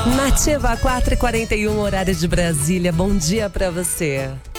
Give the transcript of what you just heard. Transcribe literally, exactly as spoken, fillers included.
Nativa quatro e quarenta e um, horário de Brasília. Bom dia pra você.